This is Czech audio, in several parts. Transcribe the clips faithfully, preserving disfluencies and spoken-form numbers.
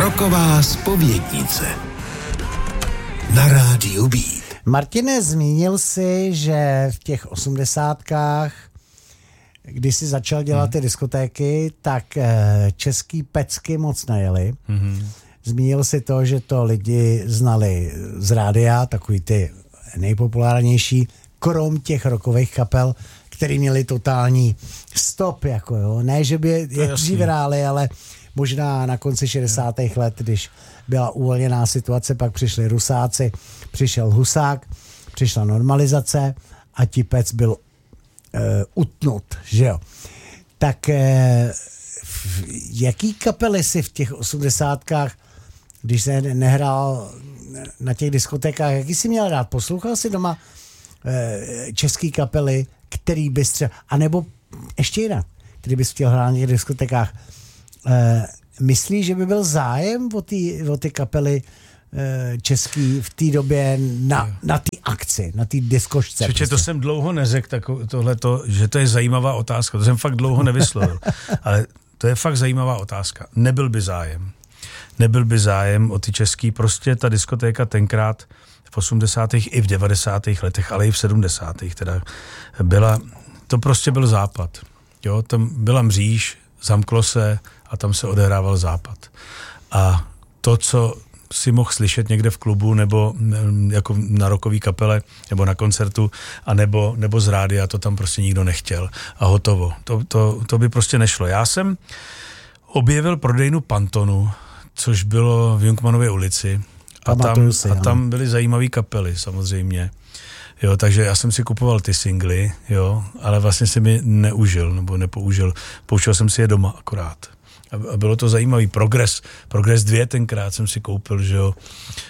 Roková zpovědnice na rádiu Beat. Martine, zmínil jsi, že v těch osmdesátkách, když jsi začal dělat hmm. ty diskotéky, tak český pecky moc najeli. Hmm. Zmínil jsi to, že to lidi znali z rádia, takový ty nejpopulárnější, krom těch rockových kapel, který měli totální stop, jako jo. Ne, že by je dřív hráli, ale možná na konci šedesátých let, když byla uvolněná situace, pak přišli Rusáci, přišel Husák, přišla normalizace a tipec byl uh, utnut, že jo. Tak uh, jaký kapely si v těch osmdesátkách, když se nehrál na těch diskotékách, jaký jsi měl rád? Poslouchal jsi doma uh, český kapely, který bys třeba, anebo ještě jinak, který bys chtěl hrát na těch diskotékách? Uh, myslíš, že by byl zájem o ty o ty kapely uh, český v té době na, na té akci, na té diskošce? Čeče, prostě. To jsem dlouho neřekl, tohleto, že to je zajímavá otázka. To jsem fakt dlouho nevyslovil. Ale to je fakt zajímavá otázka. Nebyl by zájem. Nebyl by zájem o ty český. Prostě ta diskotéka tenkrát v osmdesátých i v devadesátých letech, ale i v sedmdesátých teda byla, to prostě byl západ. Jo, tam byla mříž, zamklo se a tam se odehrával západ. A to, co si mohl slyšet někde v klubu nebo jako na rockové kapele nebo na koncertu a nebo, nebo z rádia, to tam prostě nikdo nechtěl a hotovo. To, to, to by prostě nešlo. Já jsem objevil prodejnu Pantonu, což bylo v Jungmannově ulici a tam, si, a tam byly zajímavé kapely samozřejmě. Jo, takže já jsem si kupoval ty singly, jo, ale vlastně se mi neužil, nebo nepoužil. Pouštěl jsem si je doma akorát. A bylo to zajímavý. Progress, Progress dva tenkrát jsem si koupil, že jo.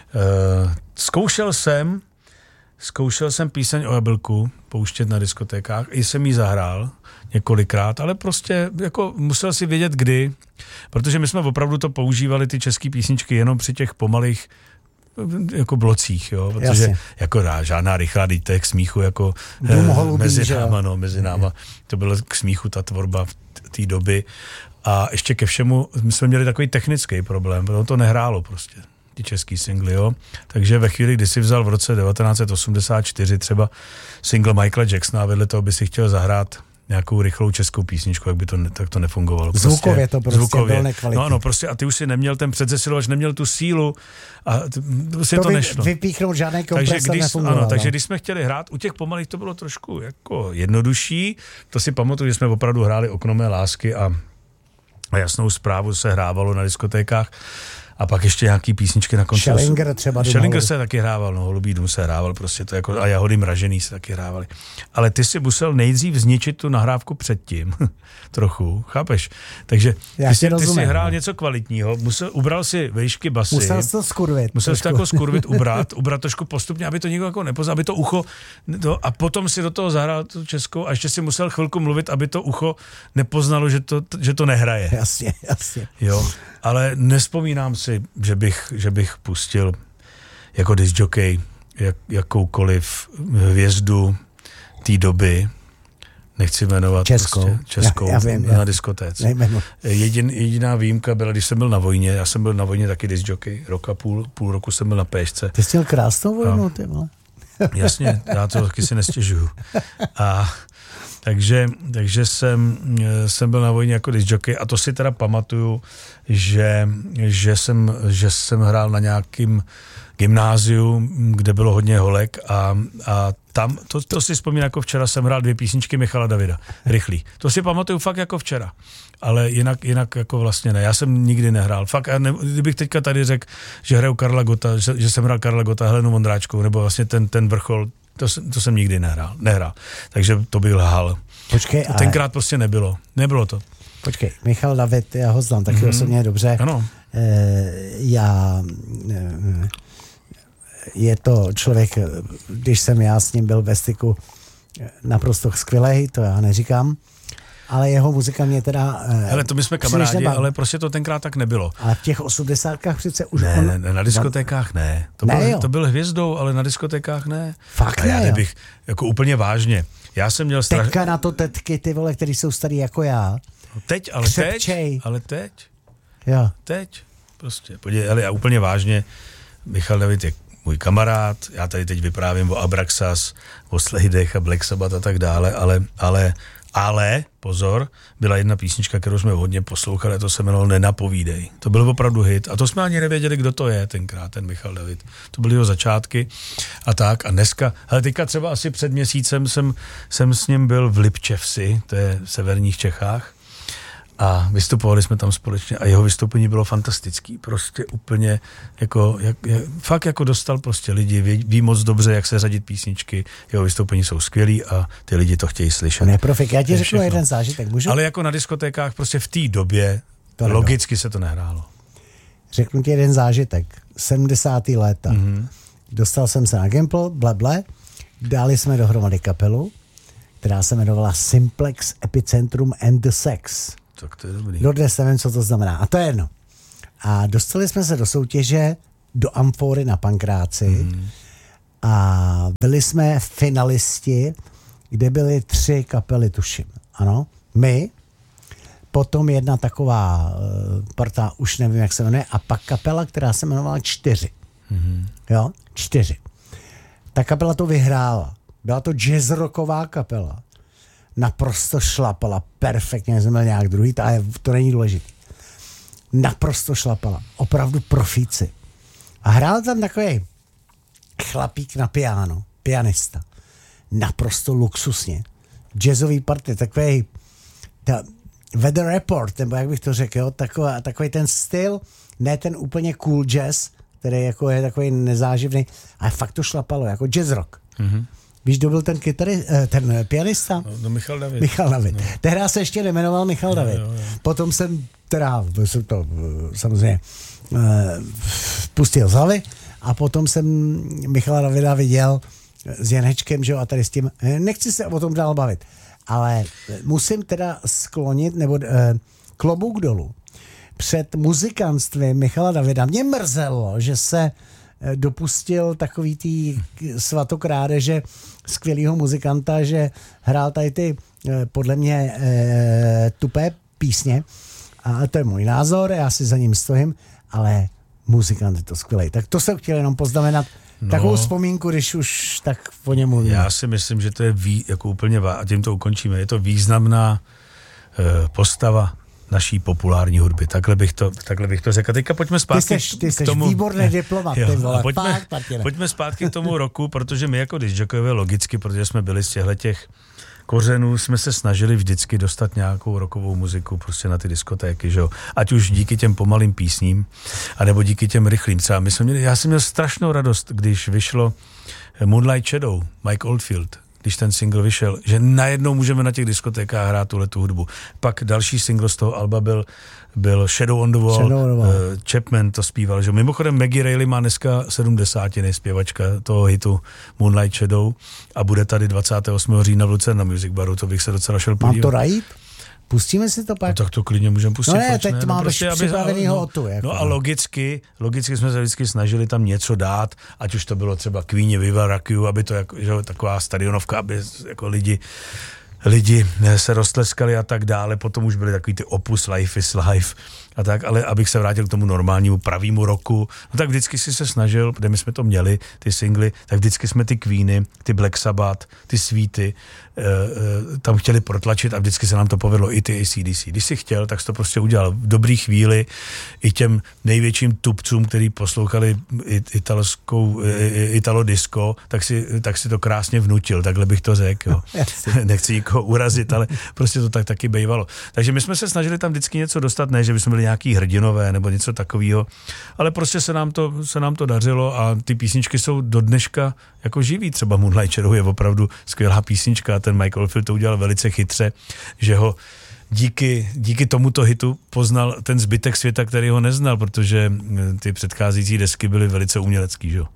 E, zkoušel jsem, zkoušel jsem píseň o jablku pouštět na diskotékách, i jsem ji zahrál několikrát, ale prostě jako musel si vědět kdy, protože my jsme opravdu to používali, ty české písničky, jenom při těch pomalých jako blocích, jo, protože Jasně. jako dá, žádná rychlá dýtek k smíchu, jako eh, mezi náma, no, mezi náma, to bylo k smíchu ta tvorba v té doby a ještě ke všemu my jsme měli takový technický problém, protože to nehrálo prostě, ty český singly, jo, takže ve chvíli, kdy si vzal v roce devatenáct set osmdesát čtyři třeba single Michaela Jacksona a vedle toho by si chtěl zahrát nějakou rychlou českou písničku, jak by to, tak to nefungovalo. Prostě, zvukově to prostě zvukově. Byl nekvalitní. No ano, prostě a ty už si neměl ten předzesilovač, neměl tu sílu a t, prostě to, to vy, nešlo. Vypíchnout žádný kompresor nefungoval. Ano, takže když jsme chtěli hrát, u těch pomalých to bylo trošku jako jednodušší, to si pamatuju, že jsme opravdu hráli Okno mé lásky a, a Jasnou zprávu se hrávalo na diskotékách. A pak ještě nějaký písničky na konci. Schellinger třeba. Schellinger se taky hrával, no, Holubý dům se hrával, prostě to jako, a Jahody mražený se taky hrávali. Ale ty si musel nejdřív zničit tu nahrávku předtím, trochu, chápeš? Takže ty si, ty si hrál něco kvalitního, musel, ubral si vejšky basy. Musel jsi to skurvit. Musel jsi to jako skurvit, ubrat, ubrat trošku postupně, aby to nikdo jako nepoznal, aby to ucho, to, a potom si do toho zahrál tu českou a ještě si musel chvilku mluvit, aby to ucho nepoznalo, že to, že to nehraje. Jasně, jasně. Jo. Ale nespomínám si, že bych, že bych pustil jako discjockey jak, jakoukoliv hvězdu té doby, nechci jmenovat českou, prostě, českou já, já vím, na já. diskotéce. Jedin, jediná výjimka byla, když jsem byl na vojně, já jsem byl na vojně taky discjockey, rok a půl, půl roku jsem byl na péšce. Ty jsi měl krásnou vojnu, ty vole. Jasně, já to taky si nestěžuju. A Takže, takže jsem, jsem byl na vojně jako discjockey a to si teda pamatuju, že, že, jsem, že jsem hrál na nějakým gymnáziu, kde bylo hodně holek a, a tam, to, to si vzpomínám jako včera, jsem hrál dvě písničky Michala Davida, rychlý. To si pamatuju fakt jako včera, ale jinak, jinak jako vlastně ne. Já jsem nikdy nehrál. Fakt, ne, kdybych teďka tady řekl, že hraju Karla Gotta, že, že jsem hrál Karla Gotta, Helenu Vondráčkovou, nebo vlastně ten, ten vrchol, To, to jsem nikdy nehrál, nehrál. Takže to bych lhal. Počkej, to tenkrát ale... prostě nebylo. Nebylo to. Počkej, Michal David, já ho znám taky mm-hmm. osobně dobře. Ano. E, já... E, je to člověk, když jsem já s ním byl ve styku, naprosto skvělej, to já neříkám. Ale jeho muzika mě teda... Ale to my jsme kamarádi, ale prostě to tenkrát tak nebylo. Ale v těch osmdesátkách přece už... Ne, on... ne, ne, na diskotékách ne. To, ne, byl, to byl hvězdou, ale na diskotékách ne. Fakt a ne, já nebych, jako úplně vážně. Já jsem měl strach... Teďka na to tetky, ty vole, který jsou starý jako já. No teď, ale Křepčej. teď, ale teď. Jo. Teď. Prostě, podívej, ale já úplně vážně, Michal David je můj kamarád, já tady teď vyprávím o Abraxas, o Slaydech a Black Sabbath a tak dále, ale, ale, ale, pozor, byla jedna písnička, kterou jsme hodně poslouchali, to se jmenovalo Nenapovídej. To byl opravdu hit a to jsme ani nevěděli, kdo to je tenkrát, ten Michal David. To byly jeho začátky a tak a dneska, ale teďka třeba asi před měsícem jsem, jsem s ním byl v Lipčevsi, to je v severních Čechách, a vystupovali jsme tam společně a jeho vystoupení bylo fantastický. Prostě úplně jako, jak, jak, fakt jako dostal prostě lidi, ví, ví moc dobře, jak se řadit písničky, jeho vystoupení jsou skvělý a ty lidi to chtějí slyšet. Ne, profik, já ti řeknu jeden zážitek, můžu? Ale jako na diskotékách prostě v té době to logicky nebylo. Se to nehrálo. Řeknu ti jeden zážitek. sedmdesátá léta. Mm-hmm. Dostal jsem se na Gimple, bleble, dali jsme dohromady kapelu, která se jmenovala Simplex Epicentrum and the Sex. Tak to je dobrý. Dodnes nevím, co to znamená. A to je jedno. A dostali jsme se do soutěže do Amfory na Pankráci mm. a byli jsme finalisti, kde byly tři kapely, tuším. Ano, my, potom jedna taková uh, parta, už nevím, jak se jmenuje, a pak kapela, která se jmenovala Čtyři. Mm. Jo, Čtyři. Ta kapela to vyhrála. Byla to jazzrocková kapela. Naprosto šlapala, perfektně, jsem byl nějak druhý, to, je, to není důležité. Naprosto šlapala, opravdu profíci. A hrál tam takový chlapík na piano, pianista. Naprosto luxusně. Jazzový party, takový ta Weather Report, nebo jak bych to řekl, jo, takový, takový ten styl, ne ten úplně cool jazz, který jako je takový nezáživný, ale fakt to šlapalo, jako jazz rock. Mm-hmm. Víš, kdo byl ten kytary, ten pianista? No, no Michal David. Michal David. No. Tehdy se ještě nejmenoval Michal no, David. Jo, jo. Potom jsem teda, jsem to samozřejmě uh, pustil z hlavy a potom jsem Michala Davida viděl s Janečkem, že jo, a tady s tím, nechci se o tom dál bavit, ale musím teda sklonit, nebo uh, klobouk dolů před muzikantstvím Michala Davida. Mě mrzelo, že se dopustil takový tý svatokrádeže skvělýho muzikanta, že hrál tady ty podle mě e, tupé písně a to je můj názor, já si za ním stojím, ale muzikant je to skvělý. Tak to jsem chtěl jenom poznamenat, no, takovou vzpomínku, když už tak o něm mluvím. Já si myslím, že to je ví, jako úplně, a tím to ukončíme, je to významná e, postava naší populární hudby. Takhle bych to, takhle bych to řekl. Teďka pojďme zpátky ty seš, ty k tomu. Ty výborný diplomat, jo, ty vole. Pojďme, Fakt, pojďme zpátky k tomu roku, protože my jako discjokové logicky, protože jsme byli z těchto těch kořenů, jsme se snažili vždycky dostat nějakou rockovou muziku prostě na ty diskotéky, že jo. Ať už díky těm pomalým písním, anebo díky těm rychlým. Třeba my jsme měli, já jsem měl strašnou radost, když vyšlo Moonlight Shadow, Mike Oldfield, když ten single vyšel, že najednou můžeme na těch diskotékách hrát tuhletu hudbu. Pak další single z toho alba byl, byl Shadow on the Wall, Shadow on the Wall. Uh, Chapman to zpíval. Že? Mimochodem Maggie Reilly má dneska sedmdesátiny, zpěvačka toho hitu Moonlight Shadow a bude tady dvacátého osmého října v Lucerna Music Baru, to bych se docela šel podívat. Mám to rajít? Pustíme si to pak? No, tak to klidně můžeme pustit. No ne, teď ne? máme no, prostě, připravenýho no, otu. Jako. No a logicky, logicky jsme se vždycky snažili tam něco dát, ať už to bylo třeba Queenie Viva Rock You, aby to jako, že, taková stadionovka, aby jako lidi lidi se roztleskali a tak dále, potom už byly takový ty Opus Life is Life a tak, ale abych se vrátil k tomu normálnímu pravému roku, no tak vždycky si se snažil, protože my jsme to měli, ty singly, tak vždycky jsme ty Queeny, ty Black Sabbath, ty Sweety e, e, tam chtěli protlačit a vždycky se nám to povedlo, i ty A C D C. Když si chtěl, tak jsi to prostě udělal v dobrý chvíli i těm největším tupcům, který poslouchali italskou, italo disco, tak si, tak si to krásně vnutil, takhle bych to řekl, jo. Nechci nikoho urazit, ale prostě to tak taky bejvalo. Takže my jsme se snažili tam vždycky něco dostat, ne, že bychom byli nějaký hrdinové nebo něco takového, ale prostě se nám to, se nám to dařilo a ty písničky jsou do dneška jako živý. Třeba Moonlight Shadow je opravdu skvělá písnička a ten Michael Oldfield to udělal velice chytře, že ho díky, díky tomuto hitu poznal ten zbytek světa, který ho neznal, protože ty předcházející desky byly velice umělecký, že jo.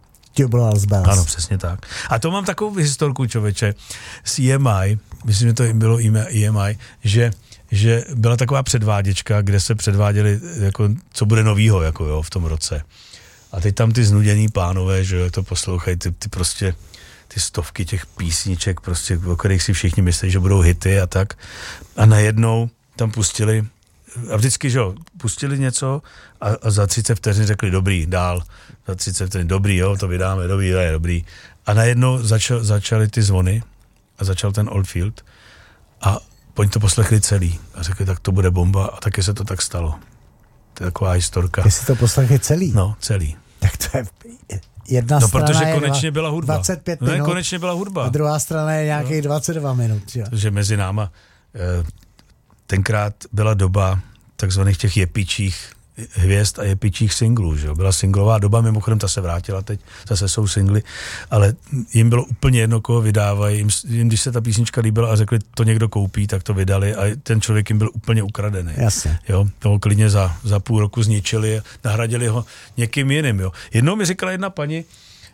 Ano, přesně tak. A to mám takovou historku, člověče, s E M I, myslím, že to bylo E M I, že, že byla taková předváděčka, kde se předváděli, jako, co bude novýho jako, jo, v tom roce. A teď tam ty znuděný pánové, že jo, to poslouchají, ty, ty prostě ty stovky těch písniček, prostě, o kterých si všichni myslí, že budou hity a tak. A najednou tam pustili a vždycky, že jo, pustili něco a, a za třicet vteřin řekli dobrý, dál, za třicet vteřin dobrý, jo, to vydáme, dobrý, to je dobrý. A najednou začal, začaly ty zvony a začal ten Oldfield a oni to poslechli celý a řekli, tak to bude bomba a taky se to tak stalo. To je taková historka. Ty si to poslechli celý? No, celý. Tak to je jedna no, strana protože je konečně byla hudba. dvacet pět minut. Ne, konečně byla hudba. A druhá strana je nějakých no. dvacet dva minut. Jo. Takže mezi náma eh, tenkrát byla doba takzvaných těch jepičích hvězd a jepičích singlů, že jo. Byla singlová doba, mimochodem ta se vrátila teď, zase jsou singly, ale jim bylo úplně jedno, koho vydávají, jim, jim když se ta písnička líbila a řekli, to někdo koupí, tak to vydali a ten člověk jim byl úplně ukradený. Jasně. Jo, toho klidně za, za půl roku zničili a nahradili ho někým jiným, jo. Jednou mi říkala jedna paní,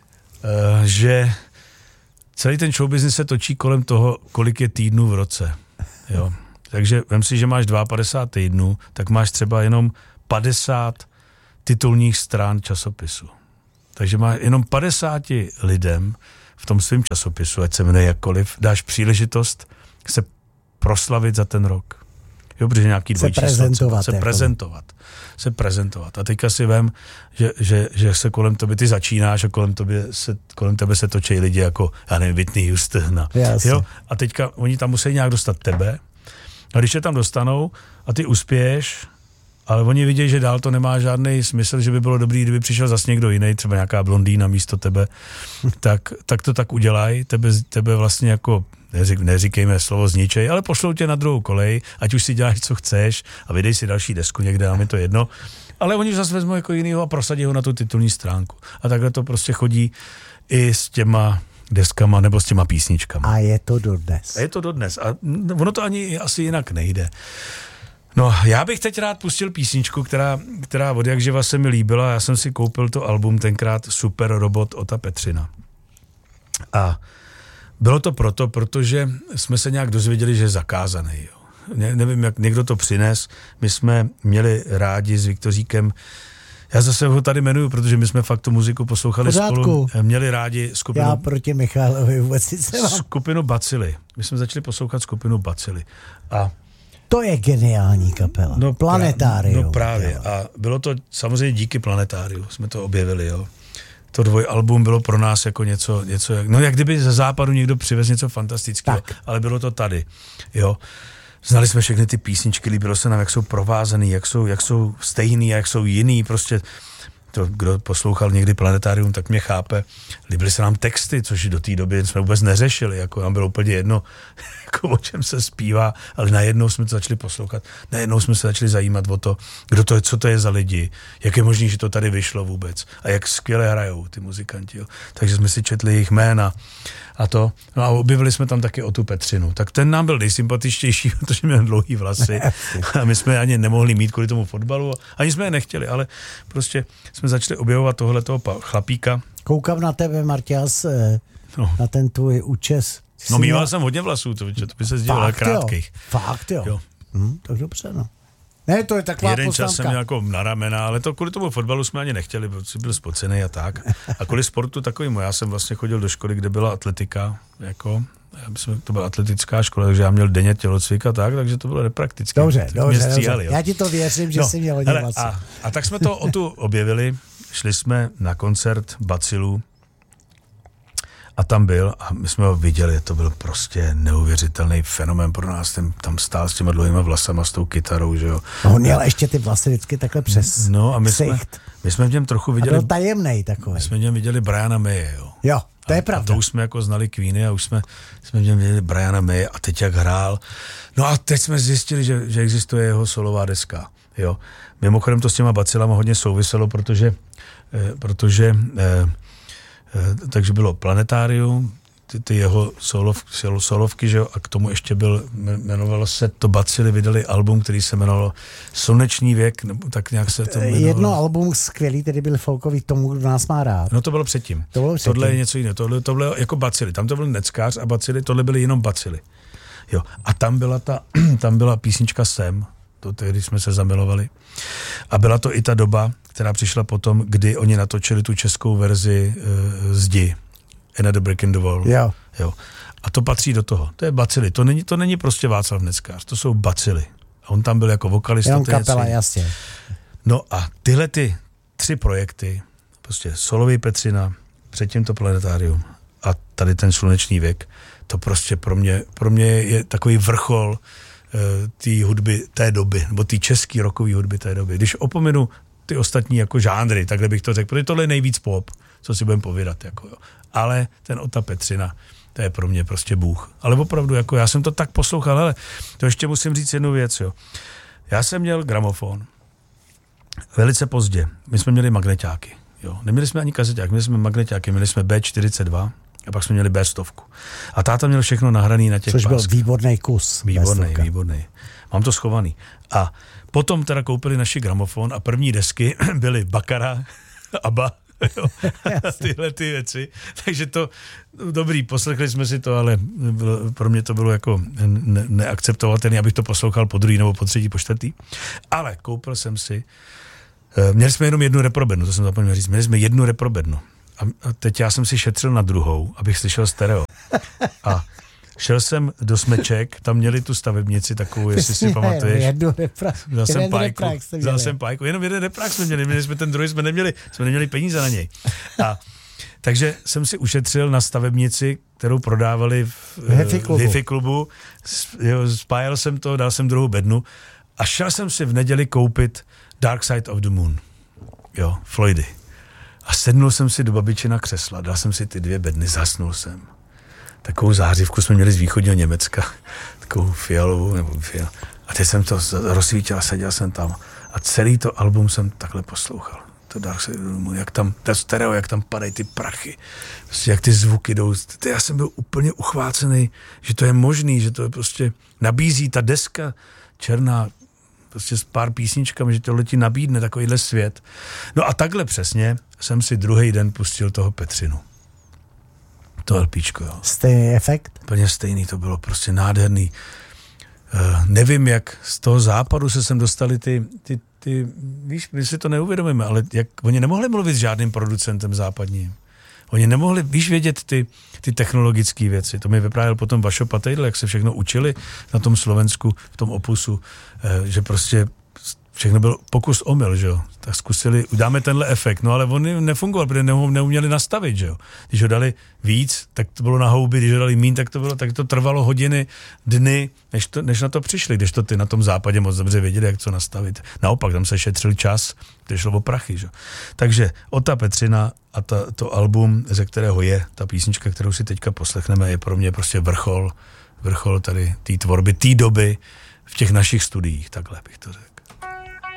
uh, že celý ten showbusiness se točí kolem toho, kolik je týdnů v roce, jo. Takže vem si, že máš padesát dva týdnů, tak máš třeba jenom padesát titulních stran časopisu. Takže máš jenom padesáti lidem v tom svém časopisu, ať se jmenuje jakkoliv, dáš příležitost se proslavit za ten rok. Jo, protože nějaký dvojčíslo. Se prezentovat. Se prezentovat. Se prezentovat. A teďka si vem, že, že, že se kolem tebe, ty začínáš a kolem tebe se, kolem tebe se točí lidi jako, já nevím, Whitney Houston. Jo? A teďka oni tam musí nějak dostat tebe. A když je tam dostanou a ty uspěješ, ale oni vidějí, že dál to nemá žádný smysl, že by bylo dobrý, kdyby přišel zase někdo jiný, třeba nějaká blondýna místo tebe, tak, tak to tak udělají, tebe, tebe vlastně jako, neřík, neříkejme slovo zničej, ale pošlou tě na druhou kolej, ať už si děláš, co chceš a vydej si další desku někde, nám je to jedno, ale oni zase vezmou jako jinýho a prosadí ho na tu titulní stránku. A takhle to prostě chodí i s těma deskama nebo s těma písničkama. A je to dodnes. A je to dodnes. A ono to ani asi jinak nejde. No, já bych teď rád pustil písničku, která, která od jak živa se mi líbila. Já jsem si koupil to album tenkrát Super Robot Ota Petřina. A bylo to proto, protože jsme se nějak dozvěděli, že je zakázaný. Jo. Ne, nevím, jak někdo to přines. My jsme měli rádi s Viktoříkem, já zase ho tady jmenuju, protože my jsme fakt tu muziku poslouchali spolu. Měli rádi skupinu... Já proti Michalovi vůbec nic nemám. Skupinu Bacily. My jsme začali poslouchat skupinu Bacily. A to je geniální kapela. No, Planetárium. No právě. A bylo to samozřejmě díky Planetáriu. Jsme to objevili, jo. To dvojalbum bylo pro nás jako něco, něco jak, no jak kdyby ze západu někdo přivez něco fantastického, tak. Ale bylo to tady, jo. Znali jsme všechny ty písničky, líbilo se nám, jak jsou provázaný, jak jsou, jak jsou stejný, jak jsou jiný, prostě to, kdo poslouchal někdy Planetárium, tak mě chápe. Líbily se nám texty, což do té doby jsme vůbec neřešili, jako nám bylo úplně jedno, jako o čem se zpívá, ale najednou jsme to začali poslouchat, najednou jsme se začali zajímat o to, kdo to je, co to je za lidi, jak je možný, že to tady vyšlo vůbec a jak skvěle hrajou ty muzikanti. Jo. Takže jsme si četli jejich jména a to. No a objevili jsme tam taky Otu Petřinu. Tak ten nám byl nejsympatičtější, protože měl dlouhý vlasy a my jsme ani nemohli mít kvůli tomu fotbalu, ani jsme je nechtěli, ale prostě jsme začali objevovat tohletoho chlapíka. Koukám na tebe, Marťas, no. Na ten tvůj účes. No mýval jsem hodně vlasů, to, to by se sdělal krátkých. Fakt jo. jo. Hm, tak dobře, no. Ne, to je taková Jeden poznámka. Čas jsem měl jako na ramena, ale to kvůli tomu fotbalu jsme ani nechtěli, protože byl spocený a tak. A kvůli sportu takovým, já jsem vlastně chodil do školy, kde byla atletika, jako, to byla atletická škola, takže já měl denně tělocvik a tak, takže to bylo nepraktické. Dobře, dobře, stříhali, dobře. Já ti to věřím, že no, jsi měl hodně vlasů. A, a tak jsme to o tu objevili, šli jsme na koncert Bacilů a tam byl a my jsme ho viděli, to byl prostě neuvěřitelný fenomén pro nás, ten tam stál s těma dlouhýma vlasama, s tou kytarou, že jo. No, on měl ještě ty vlasy vždycky takhle přes No a my jsme, my jsme v něm trochu viděli... A byl tajemnej takový. My jsme v něm viděli Briana Maye, jo. Jo, to je a, pravda. A to už jsme jako znali Queeny a už jsme, jsme v něm viděli Briana Maye a teď jak hrál. No a teď jsme zjistili, že, že existuje jeho solová deska, jo. Mimochodem to s těma Bacilama hodně souviselo, protože, eh, protože eh, takže bylo Planetárium, ty, ty jeho solov, solovky, že jo, a k tomu ještě byl, jmenovalo se to Bacily, vydali album, který se jmenovalo Sluneční věk, nebo tak nějak se to jmenovalo. Jedno album skvělý, který byl folkový, tomu, kdo nás má rád. No to bylo předtím. To bylo předtím. Tohle je něco jiného, tohle, tohle je jako Bacily, tam to byl Neckář a Bacily, tohle byly jenom Bacily. Jo, a tam byla ta, tam byla písnička Sem, to tehdy jsme se zamilovali. A byla to i ta doba, která přišla potom, kdy oni natočili tu českou verzi uh, Zdi. Another Brick in the Wall. Jo. Jo. A to patří do toho. To je Bacily. To není, to není prostě Václav Neckář. To jsou Bacily. A on tam byl jako vokalista. Jenom kapela, jasně. No a tyhle ty tři projekty, prostě Solový Petřina, předtím to Planetárium a tady ten Slunečný věk, to prostě pro mě, pro mě je takový vrchol uh, té hudby té doby, nebo té české rockové hudby té doby. Když opomenu ty ostatní jako žánry, takhle bych to řekl, protože tohle je nejvíc pop, co si budeme povídat. Jako, jo. Ale ten Ota Petřina, to je pro mě prostě bůh. Ale opravdu, jako já jsem to tak poslouchal, ale to ještě musím říct jednu věc. Jo. Já jsem měl gramofon velice pozdě. My jsme měli magneťáky. Jo. Neměli jsme ani kazeťák, měli jsme magneťáky, měli jsme bé čtyřicet dva a pak jsme měli bé sto. A táta měl všechno nahraný na těch Což páskách. byl výborný kus. Výborný, výborný. Mám to schovaný. A potom teda koupili naši gramofon a první desky byly Bakara, Abba, jo, a tyhle ty věci. Takže to, dobrý, poslechli jsme si to, ale bylo, pro mě to bylo jako ne, neakceptovatelné, abych to poslouchal po druhý nebo po třetí, po čtvrtý. Ale koupil jsem si, měli jsme jenom jednu reprobednu, to jsem zapomněl říct, měli jsme jednu reprobednu. A teď já jsem si šetřil na druhou, abych slyšel stereo. A šel jsem do Smeček, tam měli tu stavebnici takovou, jestli si pamatuješ. Jednu repra- Vzal jsem jeden pájku, reprák jste vzal měli. jsem pájku, jenom jeden reprák jsme měli, měli jsme ten druhý, jsme neměli, jsme neměli peníze na něj. A takže jsem si ušetřil na stavebnici, kterou prodávali v, v Hifi klubu. Hifi klubu. Jo, spájal jsem to, dal jsem druhou bednu a šel jsem si v neděli koupit Dark Side of the Moon. Jo, Floydy. A sednul jsem si do babičina křesla, dal jsem si ty dvě bedny, zasnul jsem. Takovou zářivku jsme měli z východního Německa, takovou fialovou, nebo fial. A teď jsem to rozsvítil a seděl jsem tam. A celý to album jsem takhle poslouchal. To Dark Side of the Moon, jak tam, ta stereo, jak tam padají ty prachy, prostě jak ty zvuky jdou. Já jsem byl úplně uchvácený, že to je možný, že to je prostě nabízí ta deska černá, prostě s pár písničkami, že tohle ti nabídne takovýhle svět. No a takhle přesně jsem si druhý den pustil toho Petřinu. To LPčko, jo. Stejný efekt? Úplně stejný, to bylo prostě nádherný. Uh, nevím, jak z toho západu se sem dostali ty, ty, ty, víš, my si to neuvědomíme, ale jak, oni nemohli mluvit s žádným producentem západním. Oni nemohli, víš, vědět ty, ty technologické věci. To mi vyprávěl potom Vašo Patejdl, jak se všechno učili na tom Slovensku, v tom Opusu, eh, že prostě všechno byl pokus omyl, že jo. Tak zkusili, udáme tenhle efekt, no ale on nefungoval, protože ne, neuměli nastavit, že jo. Když ho dali víc, tak to bylo na houby, když ho dali míň, tak to bylo, tak to trvalo hodiny, dny, než, to, než na to přišli, když to ty na tom západě moc dobře věděli, jak co nastavit. Naopak, tam se šetřil čas, to šlo o prachy, že jo. Takže Ota Petřina a ta, to album, ze kterého je ta písnička, kterou si teďka poslechneme, je pro mě prostě vrchol, vrchol tady té tvorby, té doby v těch našich studiích, takhle bych to řekl.